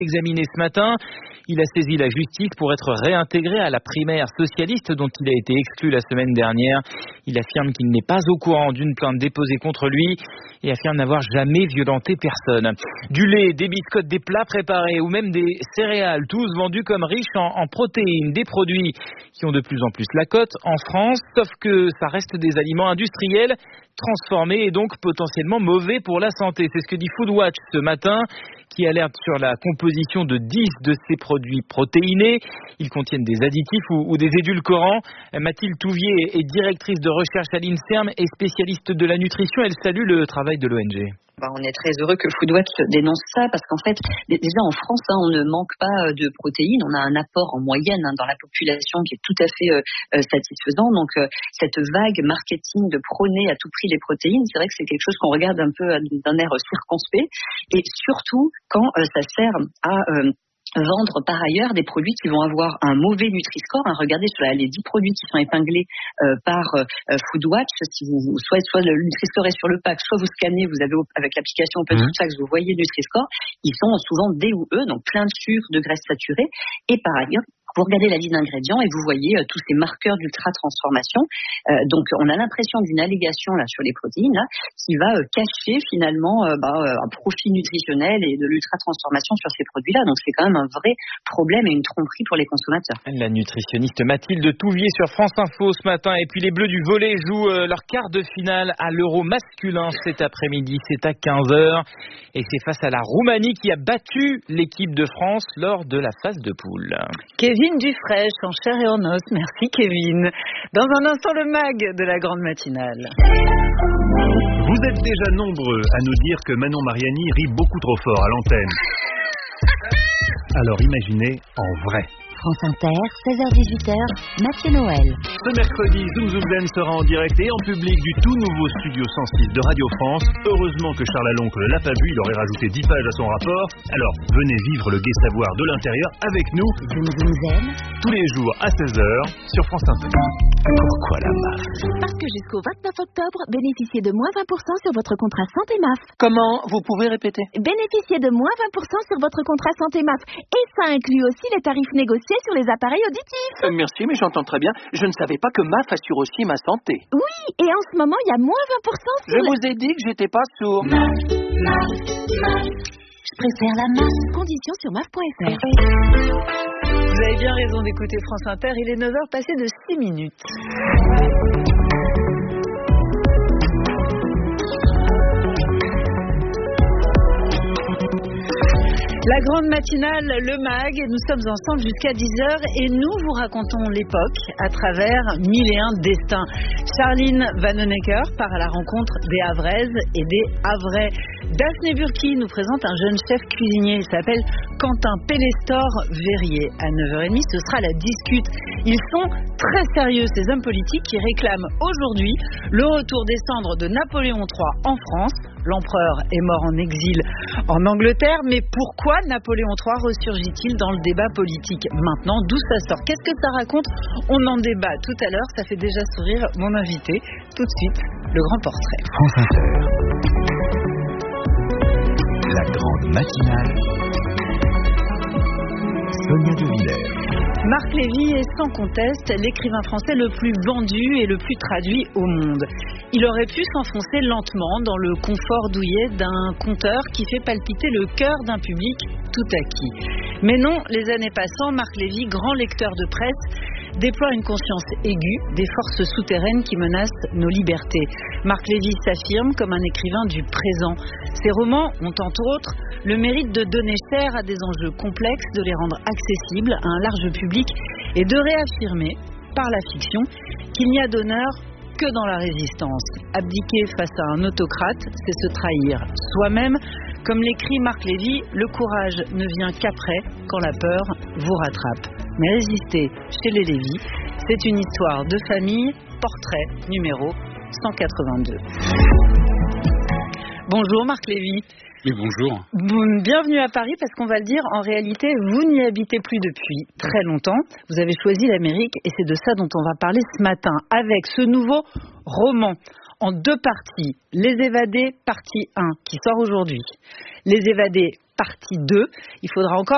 examiné ce matin. Il a saisi la justice pour être réintégré à la primaire socialiste dont il a été exclu la semaine dernière. Il affirme qu'il n'est pas au courant d'une plainte déposée contre lui et affirme n'avoir jamais violenté personne. Du lait, des biscottes, des plats préparés ou même des céréales, tous vendus comme riches en protéines, des produits qui ont de plus en plus la cote en France, sauf que ça reste des aliments industriels transformés et donc potentiellement mauvais pour la santé. C'est ce que dit Foodwatch ce matin, qui alerte sur la composition de 10 de ces produits protéinés. Ils contiennent des additifs ou des édulcorants. Mathilde Touvier est directrice de recherche à l'INSERM et spécialiste de la nutrition. Elle salue le travail de l'ONG. On est très heureux que Foodwatch dénonce ça parce qu'en fait, déjà en France, on ne manque pas de protéines. On a un apport en moyenne dans la population qui est tout à fait satisfaisant. Donc, cette vague marketing de prôner à tout prix les protéines, c'est vrai que c'est quelque chose qu'on regarde un peu d'un air circonspect. Et surtout, quand ça sert à vendre par ailleurs des produits qui vont avoir un mauvais Nutri-Score. Regardez sur les 10 produits qui sont épinglés par Foodwatch. Si vous soit le Nutri-Score est sur le pack, soit vous scannez, vous avez avec l'application OpenFoodFacts, vous voyez le Nutri-Score. Ils sont souvent D ou E, donc plein de sucre, de graisse saturée. Et par ailleurs, vous regardez la liste d'ingrédients et vous voyez tous ces marqueurs d'ultra-transformation. Donc, on a l'impression d'une allégation là sur les protéines là, qui va cacher finalement un profit nutritionnel et de l'ultra-transformation sur ces produits-là. Donc, c'est quand même un vrai problème et une tromperie pour les consommateurs. La nutritionniste Mathilde Touvier sur France Info ce matin. Et puis, les Bleus du volley jouent leur quart de finale à l'Euro masculin cet après-midi. C'est à 15h. Et c'est face à la Roumanie qui a battu l'équipe de France lors de la phase de poule. Kevin Dufresne, en chair et en os. Merci Kevin. Dans un instant, le mag de la grande matinale. Vous êtes déjà nombreux à nous dire que Manon Mariani rit beaucoup trop fort à l'antenne. Alors imaginez en vrai. France Inter, 16h-18h, Mathieu Noël. Ce mercredi, Zoom Zoom Zen sera en direct et en public du tout nouveau Studio 106 de Radio France. Heureusement que Charles Aloncle l'a pas vu, il aurait rajouté 10 pages à son rapport. Alors, venez vivre le gai savoir de l'intérieur avec nous. Zoom Zoom Zen. Tous les jours à 16h sur France Inter. Pourquoi la MAF? Parce que jusqu'au 29 octobre, bénéficiez de moins 20% sur votre contrat santé MAF. Comment? Vous pouvez répéter? Bénéficiez de moins 20% sur votre contrat santé MAF. Et ça inclut aussi les tarifs négociés sur les appareils auditifs. Merci, mais j'entends très bien. Je ne savais pas que MAF assure aussi ma santé. Oui, et en ce moment, il y a moins 20% sur... Je vous ai dit que j'étais pas sourd. Je préfère la MAF. Conditions sur MAF.fr. Vous avez bien raison d'écouter France Inter. Il est 9h passé de 6 minutes. La grande matinale, le MAG, nous sommes ensemble jusqu'à 10h et nous vous racontons l'époque à travers 1001 destins. Charline Vanhoenacker part à la rencontre des Havraises et des Havrais. Daphné Burki nous présente un jeune chef cuisinier, il s'appelle Quentin Pélestor-Verrier. À 9h30, ce sera la discute. Ils sont très sérieux, ces hommes politiques qui réclament aujourd'hui le retour des cendres de Napoléon III en France. L'empereur est mort en exil en Angleterre, mais pourquoi Napoléon III ressurgit-il dans le débat politique maintenant? D'où ça sort? Qu'est-ce que ça raconte? On en débat tout à l'heure, ça fait déjà sourire mon invité. Tout de suite, le grand portrait. France Inter. La grande matinale. Sonia De Villers. Marc Lévy est sans conteste l'écrivain français le plus vendu et le plus traduit au monde. Il aurait pu s'enfoncer lentement dans le confort douillet d'un conteur qui fait palpiter le cœur d'un public tout acquis. Mais non, les années passant, Marc Lévy, grand lecteur de presse, déploie une conscience aiguë des forces souterraines qui menacent nos libertés. Marc Lévy s'affirme comme un écrivain du présent. Ses romans ont entre autres le mérite de donner chair à des enjeux complexes, de les rendre accessibles à un large public et de réaffirmer, par la fiction, qu'il n'y a d'honneur que dans la résistance. Abdiquer face à un autocrate, c'est se trahir soi-même. Comme l'écrit Marc Lévy, le courage ne vient qu'après, quand la peur vous rattrape. Mais résister chez les Lévy, c'est une histoire de famille, portrait numéro 182. Bonjour Marc Lévy. Oui, bonjour. Bienvenue à Paris parce qu'on va le dire, en réalité, vous n'y habitez plus depuis très longtemps. Vous avez choisi l'Amérique et c'est de ça dont on va parler ce matin avec ce nouveau roman en 2 parties. Les Évadés, partie 1, qui sort aujourd'hui. Les Évadés, partie 2. Il faudra encore